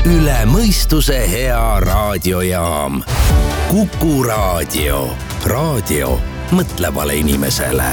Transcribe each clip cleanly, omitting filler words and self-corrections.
üle mõistuse hea raadiojaam. Kuku Raadio. Raadio mõtlevale inimesele.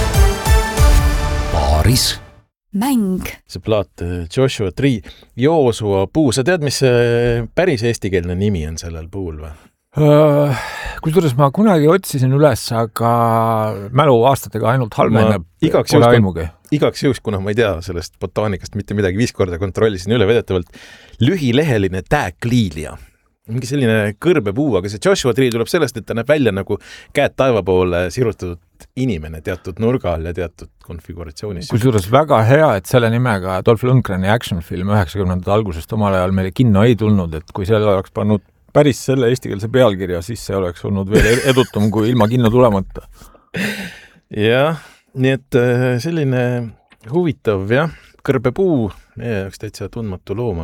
Paaris. Mäng. See plaat Joshua Tree, Joosua puu. Sa tead, mis see päris eestikeelne nimi on sellel puul või? Kusjuures ma kunagi otsisin üles, aga mälu aastatega ainult halveneb. Igaks juhuks, kuna ma ei tea sellest botaanikast mitte midagi, 5 korda kontrollisin üle vedetavalt lühileheline tääkliilia. Mingi selline kõrbepuu, aga see Joshua Tree tuleb sellest, et ta näeb välja nagu käed taeva poole sirutatud inimene teatud nurgal ja teatud konfiguratsioonis. Kusjuures väga hea, et selle nimega Dolph Lundgreni actionfilm 90. algusest omal ajal meile kinno ei tulnud, et kui selle oleks pannud päris selle eestikeelse pealkirja, siis see oleks olnud veel edutum kui ilma kinno tulemata. Jah, nii et selline huvitav, jah, kõrbepuu, meie jaoks täitsa tundmatu loom,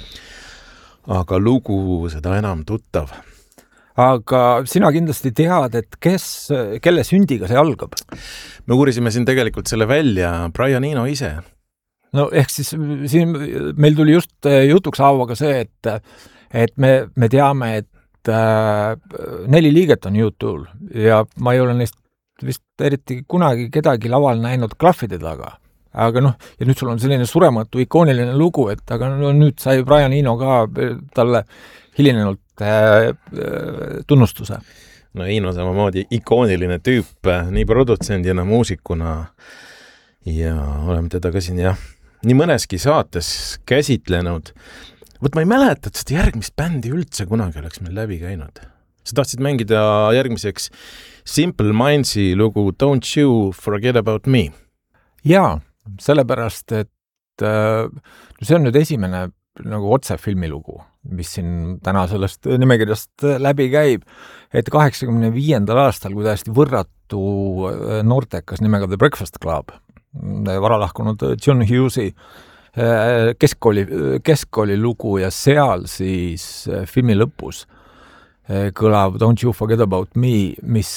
aga lugu seda enam tuttav. Aga sina kindlasti tead, et kelle sündiga see algab? Me uurisime siin tegelikult selle välja, Brian Eno ise. No ehk siis siin meil tuli just jutuks haavaga see, et me teame, et 4 liiget on U2-l ja ma ei ole neist vist eriti kunagi kedagi laval näinud klahvide taga. Aga ja nüüd sul on selline surematu ikooniline lugu, et aga nüüd sai Brian Eno ka talle hilinenult tunnustuse. No Eno samamoodi ikooniline tüüp nii produtsendina, muusikuna ja oleme teda ka siin nii mõneski saates käsitlenud. Võt ma ei mäleta, et seda järgmist bändi üldse kunagi oleks meil läbi käinud. Sa tahtsid mängida järgmiseks Simple Mindsi lugu Don't You Forget About Me. Jaa, sellepärast, et see on nüüd esimene nagu otse filmilugu, mis siin täna sellest nimekirjast läbi käib, et 85. aastal, kui täiesti võrratu noortekas nimega The Breakfast Club, varalahkunud John Hughes'i keskkooli lugu ja seal siis filmi lõpus kõlav Don't You Forget About Me,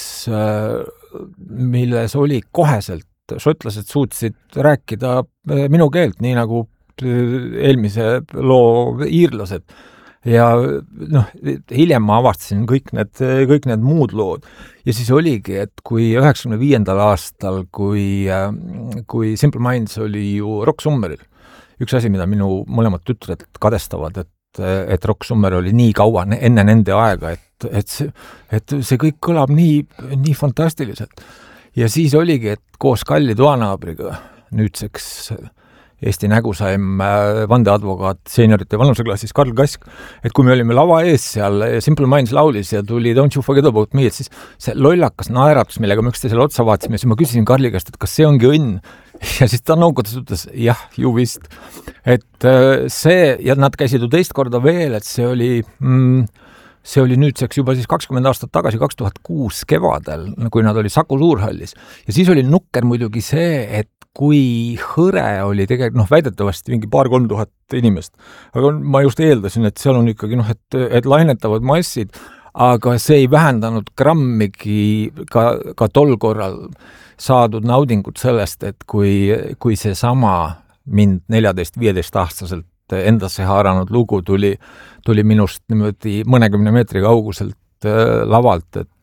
milles oli koheselt šotlased suutsid rääkida minu keelt, nii nagu eelmise loo iirlased. Ja hiljem ma avastasin kõik need muud lood. Ja siis oligi, et kui 95. aastal, kui Simple Minds oli ju Rock Summeril, üks asi, mida minu mõlemad tütred kadestavad, et Rock Summer oli nii kaua enne nende aega, et see kõik kõlab nii fantastiliselt. Ja siis oligi, et koos kalli toanaabriga nüüdseks Eesti nägusaim vandeadvokaat seeniorite vanuseklassis Karl Kask, et kui me olime lava ees seal, Simple Minds laulis ja tuli Don't You Forget About Me, et siis see lollakas naeratus, millega me üksteisele otsa vaatasime, ja siis ma küsisin Karli käest, et kas see ongi õnn? Ja siis ta noogutas ütles, jah, ju vist. Et see, ja nad käisid ju teist korda veel, et see oli nüüdseks juba siis 20 aastat tagasi, 2006 kevadel, kui nad oli Saku Suurhallis. Ja siis oli nukker muidugi see, et kui hõre oli tegelikult, väidetavasti mingi 2-3 inimest. Aga ma just eeldasin, et seal on ikkagi, et lainetavad massid, aga see ei vähendanud grammigi ka tol korral saadud naudingut sellest, et kui see sama mind 14-15 aastaselt endasse haaranud lugu tuli minust niimoodi mõnekümne meetri kauguselt lavalt, et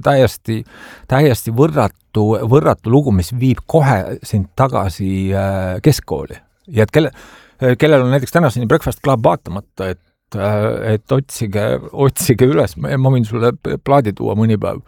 täiesti võrratu lugu, mis viib kohe sind tagasi keskkooli. Ja et kellel on näiteks tänaseni Breakfast Club vaatamata, et otsige üles, ma võin sulle plaadi tuua mõni päev.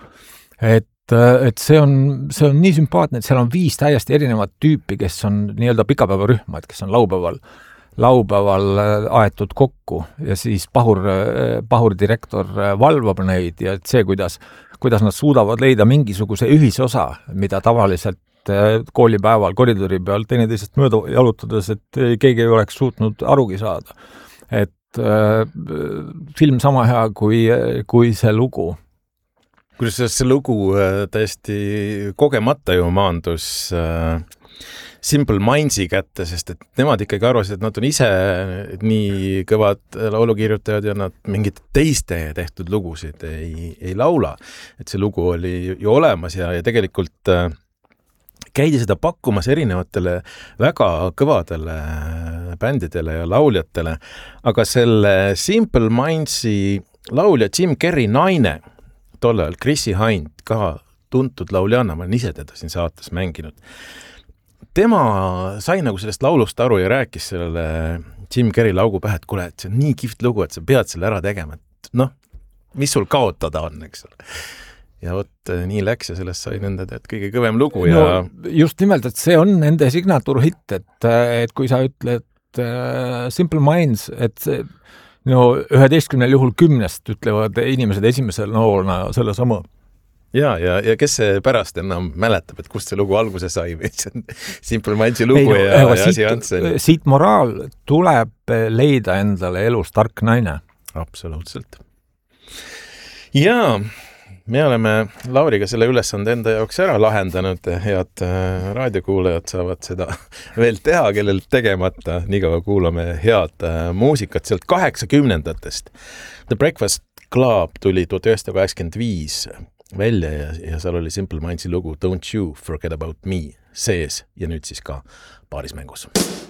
Et see on nii sümpaatne, et seal on 5 täiesti erinevat tüüpi, kes on nii-öelda pikapäevarühmad, kes on laupäeval aetud kokku ja siis pahurdirektor valvab neid ja see, kuidas nad suudavad leida mingisuguse ühisosa, mida tavaliselt koolipäeval koridori peal teineteisest mööda jalutades, et keegi ei oleks suutnud arugi saada. Et film sama hea kui see lugu. Kuidas see lugu täiesti kogemata ju maandus Simple Mindsi kätte, sest et nemad ikkagi arvasid, et nad on ise nii kõvad laulukirjutajad ja nad mingid teiste tehtud lugusid ei laula. Et see lugu oli ju olemas ja tegelikult käidi seda pakkumas erinevatele väga kõvadele bändidele ja lauljatele, aga selle Simple Mindsi laulja Jim Carrey naine, tollal Chrissy Hind, ka tuntud lauljanna, ma olen ise teda siin saates mänginud. Tema sai nagu sellest laulust aru ja rääkis sellele Jim Carrey laugu pähe, et kuule, et see on nii kihvt lugu, et sa pead selle ära tegema, et noh, mis sul kaotada on, eks ole. Ja vot nii läks ja sellest sai nende kõige kõvem lugu ja just nimelt, et see on nende signatuurhitt, et kui sa ütled Simple Minds, et see, 11 juhul 10 ütlevad inimesed esimesel noolna selle sama. Ja kes see pärast enam mäletab, et kust see lugu alguse sai või see on Simple Mindsi lugu ja asi Hansen. Siit moraal tuleb leida endale elus tark naine. Absoluutselt. Ja me oleme Lauriga selle ülesande enda jaoks ära lahendanud. Head raadiokuulajad saavad seda veel teha, kellel tegemata. Niikaua kuulame head muusikat sealt 80-ndatest. The Breakfast Club tuli 1985 välja ja seal oli Simple Mindsi lugu Don't You Forget About Me sees ja nüüd siis ka paarismängus.